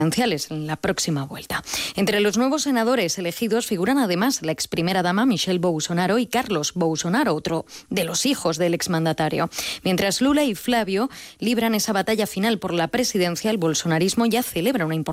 en la próxima vuelta. Entre los nuevos senadores elegidos figuran además la ex primera dama Michelle Bolsonaro y Carlos Bolsonaro, otro de los hijos del exmandatario. Mientras Lula y Flavio libran esa batalla final por la presidencia, el bolsonarismo ya celebra una importante